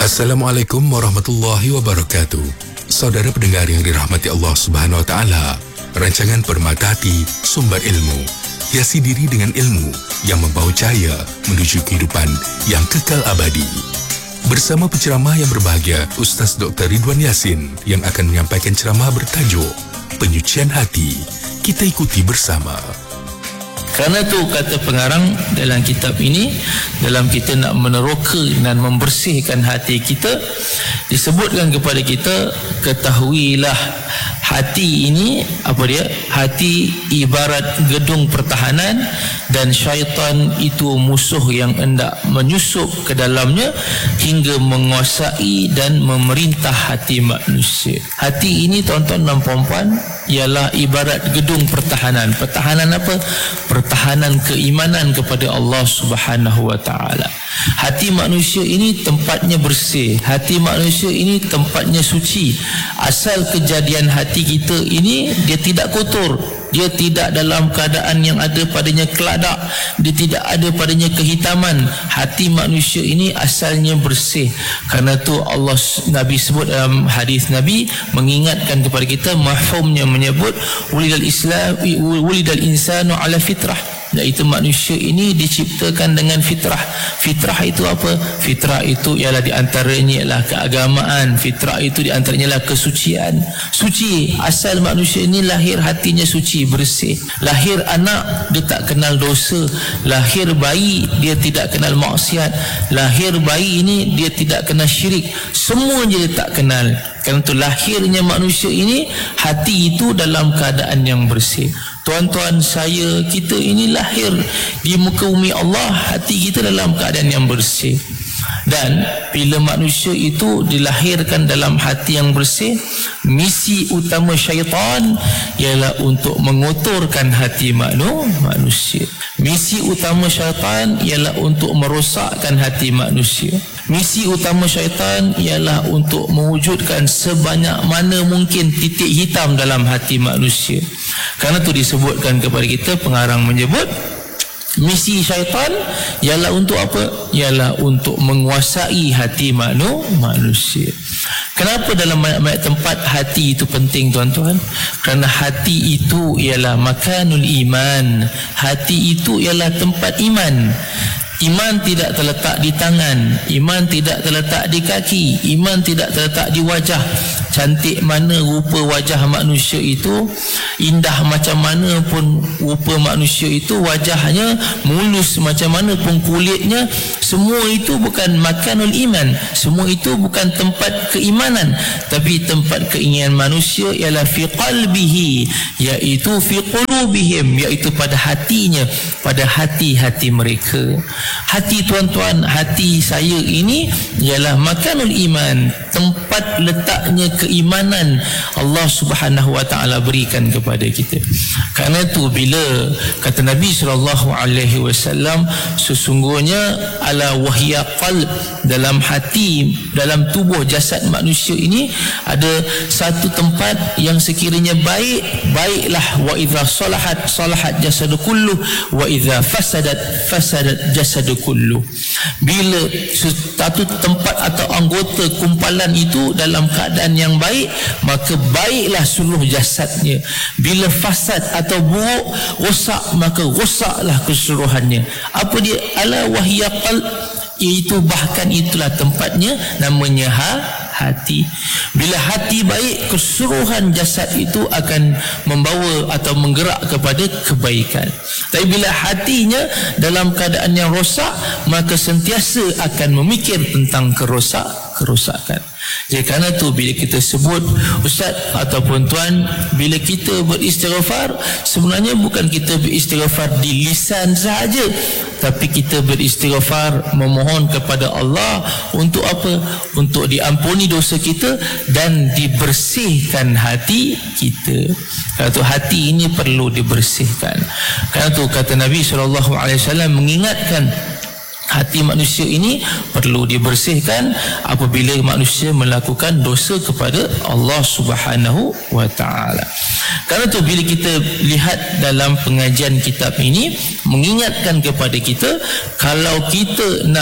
Assalamualaikum warahmatullahi wabarakatuh. Saudara pendengar yang dirahmati Allah Subhanahu wa taala, rancangan Permata Hati sumber ilmu, hiasi diri dengan ilmu yang membawa cahaya menuju kehidupan yang kekal abadi. Bersama penceramah yang berbahagia Ustaz Dr. Ridwan Yasin yang akan menyampaikan ceramah bertajuk Penyucian Hati. Kita ikuti bersama. Kerana tu kata pengarang dalam kitab ini, dalam kita nak meneroka dan membersihkan hati kita, disebutkan kepada kita, ketahuilah hati ini, apa dia? Hati ibarat gedung pertahanan dan syaitan itu musuh yang hendak menyusup ke dalamnya hingga menguasai dan memerintah hati manusia. Hati ini, tuan-tuan dan puan-puan, ialah ibarat gedung pertahanan. Pertahanan apa? Pertahanan keimanan kepada Allah Subhanahu wa taala. Hati manusia ini tempatnya bersih. Hati manusia ini tempatnya suci. Asal kejadian hati kita ini, dia tidak kotor. Dia tidak dalam keadaan yang ada padanya keladak. Dia tidak ada padanya kehitaman. Hati manusia ini asalnya bersih. Karena tu Allah, Nabi sebut dalam hadis Nabi, mengingatkan kepada kita, mafhumnya menyebut wulidal insanu ala fitrah, iaitu manusia ini diciptakan dengan fitrah. Fitrah itu apa? Fitrah itu ialah di antaranya ialah keagamaan. Fitrah itu di antaranya ialah kesucian. Suci, asal manusia ini lahir hatinya suci, bersih. Lahir anak, dia tak kenal dosa. Lahir bayi, dia tidak kenal maksiat. Lahir bayi ini, dia tidak kenal syirik. Semua dia tak kenal. Kerana itu lahirnya manusia ini, hati itu dalam keadaan yang bersih. Tuan-tuan, saya, kita ini lahir di muka bumi Allah, hati kita dalam keadaan yang bersih. Dan bila manusia itu dilahirkan dalam hati yang bersih, misi utama syaitan ialah untuk mengotorkan hati manusia. Misi utama syaitan ialah untuk merosakkan hati manusia. Misi utama syaitan ialah untuk mewujudkan sebanyak mana mungkin titik hitam dalam hati manusia. Kerana itu disebutkan kepada kita, pengarang menyebut, misi syaitan ialah untuk apa? Ialah untuk menguasai hati manusia. Kenapa dalam banyak-banyak tempat hati itu penting, tuan-tuan? Kerana hati itu ialah makanul iman. Hati itu ialah tempat iman. Iman tidak terletak di tangan, iman tidak terletak di kaki, iman tidak terletak di wajah. Cantik mana rupa wajah manusia itu, indah macam mana pun rupa manusia itu, wajahnya mulus macam mana pun kulitnya, semua itu bukan makanul iman. Semua itu bukan tempat keimanan, tapi tempat keinginan manusia ialah fi qalbihi, iaitu fi qulubihim, iaitu pada hatinya, pada hati-hati mereka. Hati, tuan-tuan, hati saya ini ialah makanul iman, tempat letaknya keimanan Allah Subhanahu wa taala berikan kepada kita. Karena itu bila kata Nabi SAW, sesungguhnya ala wahya qalb, dalam hati, dalam tubuh jasad manusia ini ada satu tempat yang sekiranya baik, baiklah. Wa idza salahat salahat jasadu kullu, wa idza fasadat fasadat jasadu kullu. Bila satu tempat atau anggota kumpalan itu dalam keadaan yang baik, maka baiklah seluruh jasadnya. Bila fasad atau buruk, rosak, maka rosaklah keseluruhannya. Apa dia? Ala wahya qalb, iaitu bahkan itulah tempatnya, namanya hati. Bila hati baik, keseluruhan jasad itu akan membawa atau menggerak kepada kebaikan. Tapi bila hatinya dalam keadaan yang rosak, maka sentiasa akan memikir tentang kerosakan. Jadi kerana tu bila kita sebut, ustaz ataupun tuan, bila kita beristighfar, sebenarnya bukan kita beristighfar di lisan sahaja, tapi kita beristighfar memohon kepada Allah untuk apa? Untuk diampuni dosa kita dan dibersihkan hati kita. Kerana tu hati ini perlu dibersihkan. Kerana tu kata Nabi SAW mengingatkan, hati manusia ini perlu dibersihkan apabila manusia melakukan dosa kepada Allah Subhanahu wa taala. Karena itu bila kita lihat dalam pengajian kitab ini mengingatkan kepada kita, kalau kita nak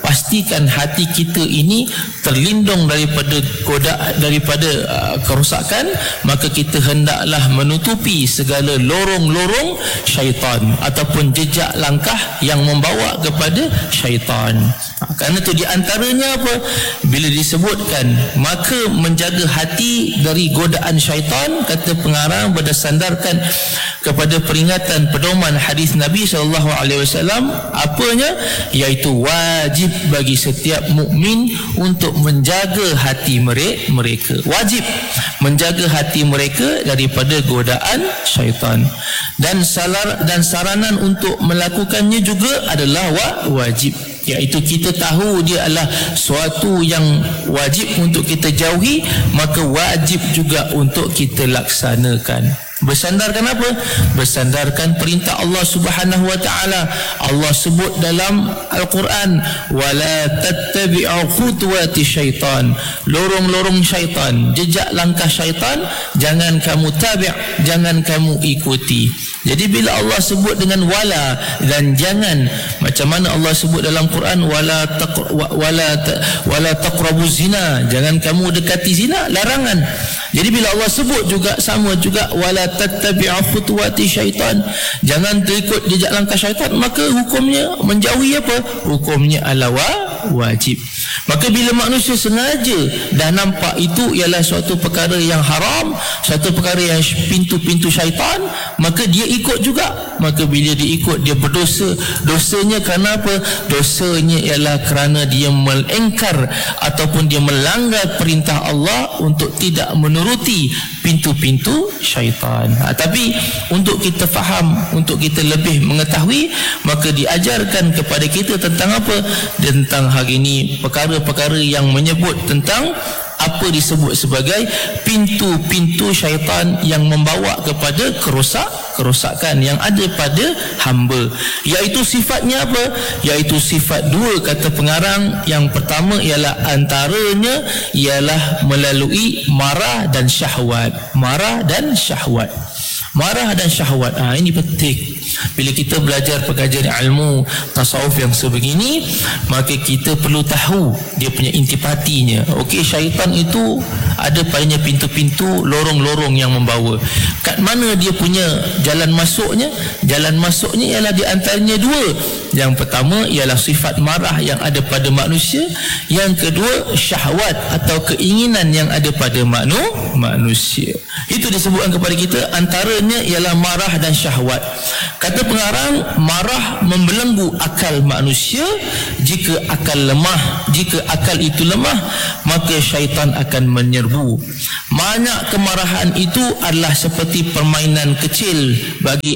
pastikan hati kita ini terlindung daripada kerosakan, maka kita hendaklah menutupi segala lorong-lorong syaitan ataupun jejak langkah yang membawa kepada syaitan. Kerana itu di antaranya apa? Bila disebutkan maka menjaga hati dari godaan syaitan, kata pengarang berdasarkan kepada peringatan pedoman hadis Nabi SAW, apanya? Iaitu wajib bagi setiap mukmin untuk menjaga hati mereka. Wajib menjaga hati mereka daripada godaan syaitan. Dan saranan untuk melakukannya juga adalah wajib, iaitu kita tahu dia adalah suatu yang wajib untuk kita jauhi, maka wajib juga untuk kita laksanakan. Bersandarkan apa? Bersandarkan perintah Allah Subhanahu wa taala. Allah sebut dalam Al-Quran, wala tattabi'u khutuwati syaitan, lorong-lorong syaitan, jejak langkah syaitan jangan kamu tabi', jangan kamu ikuti. Jadi bila Allah sebut dengan wala dan jangan, macam mana Allah sebut dalam Quran wala taqrabu zina, jangan kamu dekati zina, larangan. Jadi bila Allah sebut juga sama juga wala tattabi'u khutuwati syaitan, jangan terikut jejak langkah syaitan, maka hukumnya menjauhi apa? Hukumnya adalah wajib. Maka bila manusia sengaja dah nampak itu ialah suatu perkara yang haram, suatu perkara yang pintu-pintu syaitan, maka dia ikut juga. Maka bila dia ikut, dia berdosa. Dosanya kerana apa? Dosanya ialah kerana dia melanggar ataupun dia melanggar perintah Allah untuk tidak menuruti pintu-pintu syaitan. Tapi untuk kita faham, untuk kita lebih mengetahui, maka diajarkan kepada kita tentang apa? Tentang hari ini perkara-perkara yang menyebut tentang apa disebut sebagai pintu-pintu syaitan yang membawa kepada kerosakan yang ada pada hamba. Iaitu sifatnya apa? Iaitu sifat dua, kata pengarang. Yang pertama ialah antaranya ialah melalui marah dan syahwat. Marah dan syahwat. Marah dan syahwat. Ini penting. Bila kita belajar pengajian ilmu tasawuf yang sebegini, maka kita perlu tahu dia punya intipatinya. Okey, syaitan itu ada padanya pintu-pintu, lorong-lorong yang membawa. Kat mana dia punya jalan masuknya? Jalan masuknya ialah di antaranya dua. Yang pertama ialah sifat marah yang ada pada manusia. Yang kedua, syahwat atau keinginan yang ada pada manusia. Itu disebutkan kepada kita, antaranya ialah marah dan syahwat. Kata pengarang, marah membelenggu akal manusia. Jika akal lemah, jika akal itu lemah, maka syaitan akan menyerbu. Banyak kemarahan itu adalah seperti permainan kecil bagi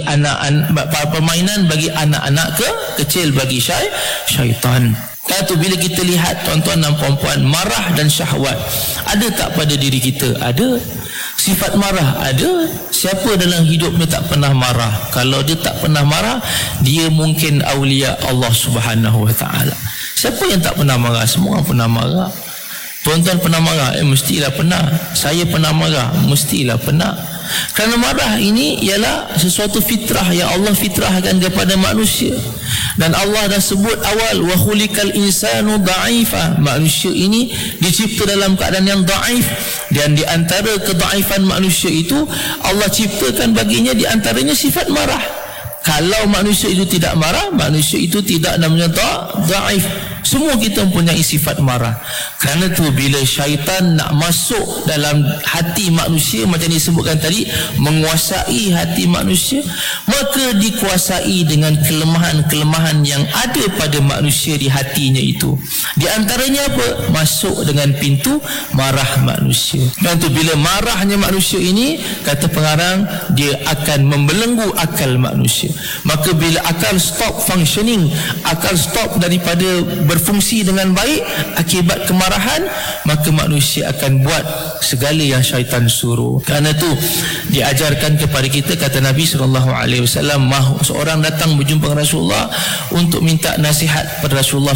permainan bagi anak-anak kecil bagi syaitan. Kata bila kita lihat tuan-tuan dan puan-puan, marah dan syahwat ada tak pada diri kita? Ada. Sifat marah ada. Siapa dalam hidupnya tak pernah marah? Kalau dia tak pernah marah, dia mungkin awliya Allah Subhanahu wa taala. Siapa yang tak pernah marah? Semua orang pernah marah. Tuan-tuan pernah marah? Mestilah pernah. Saya pernah marah? Mestilah pernah. Kerana marah ini ialah sesuatu fitrah yang Allah fitrahkan kepada manusia. Dan Allah dah sebut awal, wa khuliqal insanu dha'ifa. Manusia ini dicipta dalam keadaan yang dhaif. Dan di antara kedhaifan manusia itu, Allah ciptakan baginya di antaranya sifat marah. Kalau manusia itu tidak marah, manusia itu tidak namanya dhaif. Semua kita mempunyai sifat marah. Kerana tu bila syaitan nak masuk dalam hati manusia, macam disebutkan tadi, menguasai hati manusia, maka dikuasai dengan kelemahan-kelemahan yang ada pada manusia di hatinya itu. Di antaranya apa? Masuk dengan pintu marah manusia. Dan tu bila marahnya manusia ini, kata pengarang, dia akan membelenggu akal manusia. Maka bila akal stop functioning, akal stop daripada berfungsi dengan baik akibat kemarahan, maka manusia akan buat segala yang syaitan suruh. Kerana tu diajarkan kepada kita, kata Nabi SAW, seorang datang berjumpa dengan Rasulullah untuk minta nasihat pada Rasulullah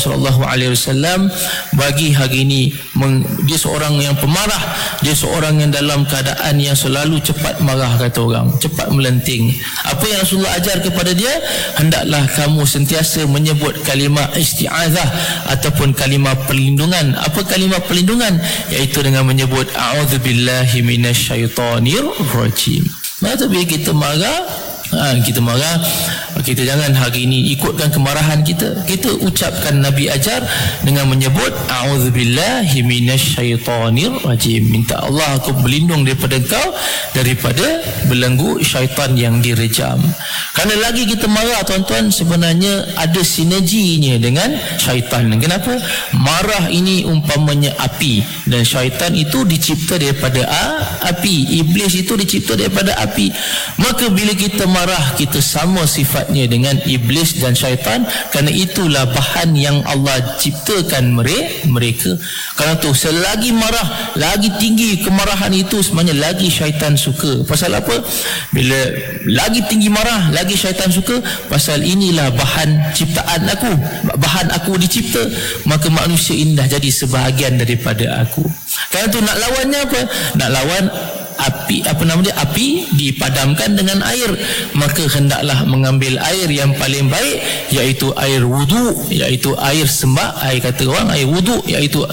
SAW. Bagi hari ini dia seorang yang pemarah, dia seorang yang dalam keadaan yang selalu cepat marah, kata orang, cepat melenting. Apa yang Rasulullah ajar kepada dia? Hendaklah kamu sentiasa menyebut kalimah isti'azah ataupun kalimah perlindungan. Apa kalimah perlindungan? Iaitu dengan menyebut a'udzubillahi minasyaitonir rajim. Maka bila kita marah, kita jangan hari ini ikutkan kemarahan kita. Kita ucapkan Nabi ajar dengan menyebut a'udzubillahi minasyaitonir rajim. Minta Allah, aku berlindung daripada engkau, daripada belenggu syaitan yang direjam. Kerana lagi kita marah, tuan-tuan, sebenarnya ada sinerginya dengan syaitan. Kenapa? Marah ini umpamanya api, dan syaitan itu dicipta daripada api. Iblis itu dicipta daripada api. Maka bila kita marah, kita sama sifatnya dengan iblis dan syaitan, kerana itulah bahan yang Allah ciptakan mereka. Kerana tu selagi marah, lagi tinggi kemarahan itu, sebenarnya lagi syaitan suka. Pasal apa? Bila lagi tinggi marah, lagi syaitan suka. Pasal inilah bahan ciptaan aku, bahan aku dicipta. Maka manusia ini dah jadi sebahagian daripada aku. Kerana tu nak lawannya apa? Nak lawan api dipadamkan dengan air. Maka hendaklah mengambil air yang paling baik, iaitu air wudu, iaitu air sembah, air kata orang air wudu, iaitu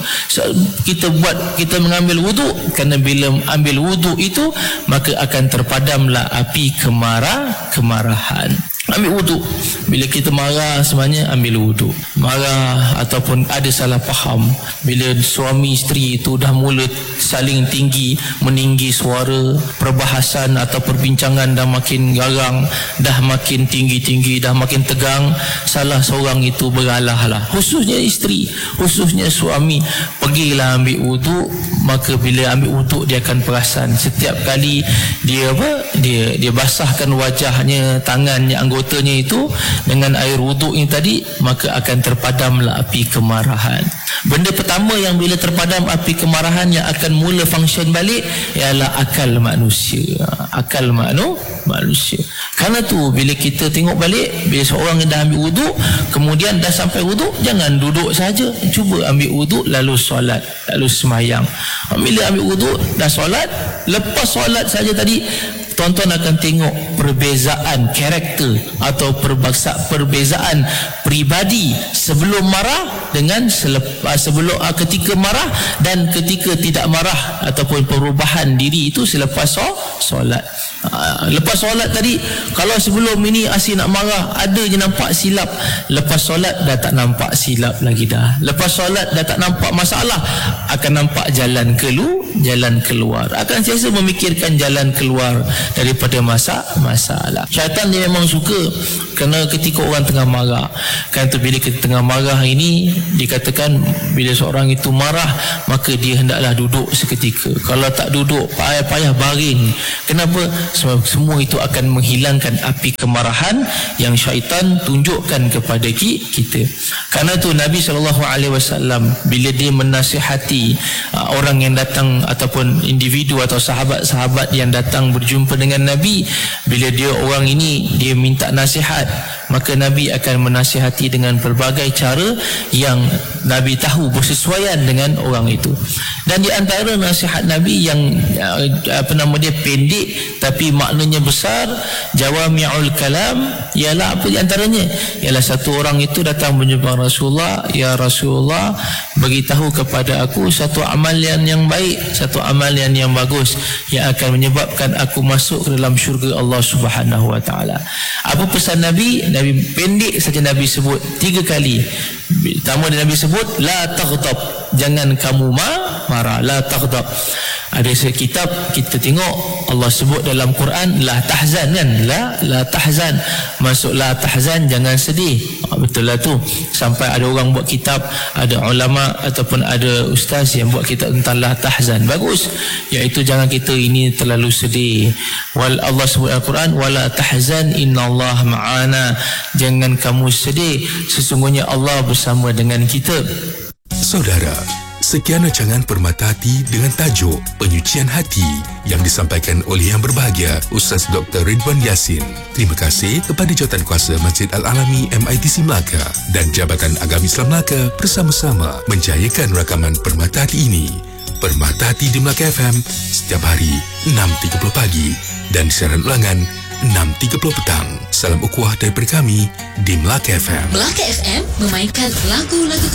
kita mengambil wudu. Kerana bila ambil wudu itu, maka akan terpadamlah api kemarahan. Ambil wudu. Bila kita marah, sebenarnya ambil wudu. Marah ataupun ada salah faham, bila suami isteri itu dah mula saling meninggi suara, perbahasan atau perbincangan dah makin garang, dah makin tinggi-tinggi, dah makin tegang, salah seorang itu beralahlah, khususnya isteri, khususnya suami, pergilah ambil wudu. Maka bila ambil wudu, dia akan perasan setiap kali dia basahkan wajahnya, tangannya, anggotanya itu dengan air wudu ini tadi, maka akan terpadamlah api kemarahan. Benda pertama yang bila terpadam api kemarahan, yang akan mula function balik, ialah akal manusia. Akal manusia. Kerana tu bila kita tengok balik, bila seorang yang dah ambil wudu, kemudian dah sampai wudu, jangan duduk saja. Cuba ambil wudu, lalu solat, lalu semayang. Bila ambil wudu, dah solat, lepas solat saja tadi, tuan-tuan akan tengok perbezaan karakter atau perbezaan pribadi sebelum marah dengan ketika marah dan ketika tidak marah, ataupun perubahan diri itu selepas solat. Lepas solat tadi, kalau sebelum ini asyik nak marah, ada je nampak silap. Lepas solat dah tak nampak silap lagi dah. Lepas solat dah tak nampak masalah, akan nampak jalan keluar. Akan sentiasa memikirkan jalan keluar daripada masalah. Syaitan dia memang suka kerana ketika orang tengah marah. Kan tu bila kita tengah marah ini, dikatakan bila seorang itu marah, maka dia hendaklah duduk seketika. Kalau tak duduk, payah baring. Kenapa? Sebab semua itu akan menghilangkan api kemarahan yang syaitan tunjukkan kepada kita. Kerana tu Nabi SAW bila dia menasihati orang yang datang, ataupun individu atau sahabat-sahabat yang datang berjumpa dengan Nabi, bila orang ini dia minta nasihat, maka Nabi akan menasihati dengan berbagai cara yang Nabi tahu bersesuaian dengan orang itu. Dan di antara nasihat Nabi yang dia pendek tapi maknanya besar, jawami'ul kalam, ialah apa di antaranya? Ialah satu orang itu datang berjumpa Rasulullah, ya Rasulullah, beritahu kepada aku satu amalan yang baik, satu amalan yang bagus yang akan menyebabkan aku masuk ke dalam syurga Allah Subhanahu wa taala. Apa pesan Nabi? Nabi pendek saja Nabi sebut 3 kali. Pertama Nabi sebut la taghdab, jangan kamu marah, la taghdab. Ada kitab kita tengok Allah sebut dalam Quran la tahzan, kan? La tahzan. Maksud la tahzan, jangan sedih. Betul lah tu. Sampai ada orang buat kitab, ada ulama ataupun ada ustaz yang buat kitab tentang la tahzan. Bagus. Iaitu jangan kita ini terlalu sedih. Allah sebut dalam Quran wala tahzan innallaha ma'ana. Jangan kamu sedih, sesungguhnya Allah bersama dengan kita. Saudara, sekian rancangan Permata Hati dengan tajuk Penyucian Hati yang disampaikan oleh yang berbahagia Ustaz Dr. Ridwan Yassin. Terima kasih kepada Jawatankuasa Masjid Al-Alami MITC Melaka dan Jabatan Agama Islam Melaka bersama-sama menjayakan rakaman Permata Hati ini. Permata Hati di Melaka FM setiap hari 6.30 pagi dan siaran ulangan 6.30 petang. Salam ukhuwah daripada kami di Melaka FM. Melaka FM memainkan lagu-lagu